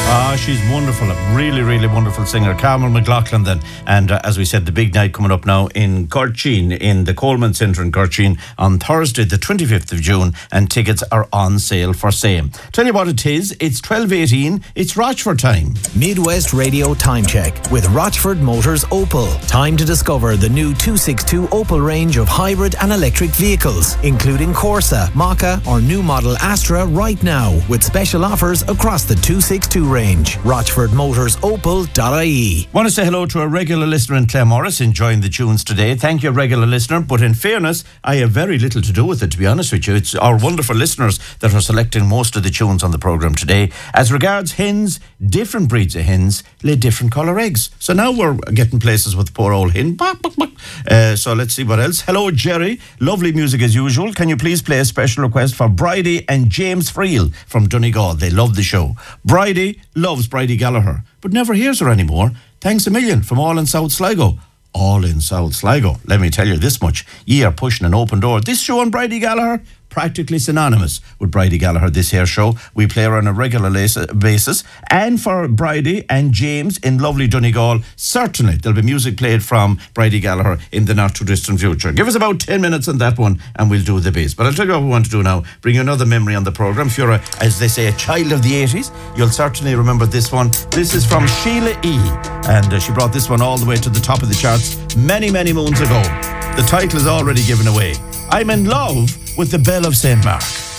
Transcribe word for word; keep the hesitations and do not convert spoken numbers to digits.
Ah, she's wonderful. A really, really wonderful singer. Carmel McLaughlin then. And uh, as we said, the big night coming up now in Corcheen, in the Coleman Centre in Corcheen on Thursday, the twenty-fifth of June. And tickets are on sale for same. Tell you what it is. It's twelve eighteen. It's Rochford time. Midwest Radio Time Check with Rochford Motors Opel. Time to discover the new two sixty-two Opel range of hybrid and electric vehicles, including Corsa, Maka or new model Astra right now, with special offers across the two sixty-two range. rochford motors opel dot I E. Want to say hello to a regular listener in Claremorris enjoying the tunes today. Thank you, regular listener. But in fairness, I have very little to do with it, to be honest with you. It's our wonderful listeners that are selecting most of the tunes on the programme today. As regards hens, different breeds of hens lay different colour eggs. So now we're getting places with poor old hen. Uh, so let's see what else. Hello, Jerry. Lovely music as usual. Can you please play a special request for Bridie and James Friel from Donegal? They love the show. Bridie loves Bridie Gallagher, but never hears her anymore. Thanks a million from all in South Sligo. All in South Sligo. Let me tell you this much. Ye are pushing an open door. This show on Bridie Gallagher, practically synonymous with Bridie Gallagher, this here show. We play her on a regular basis. And for Bridie and James in lovely Donegal, certainly there'll be music played from Bridie Gallagher in the not too distant future. Give us about ten minutes on that one and we'll do the biz. But I'll tell you what we want to do now. Bring you another memory on the programme. If you're, a, as they say, a child of the eighties, you'll certainly remember this one. This is from Sheila E. And uh, she brought this one all the way to the top of the charts many, many moons ago. The title is already given away. I'm in love with the Belle of Saint Mark.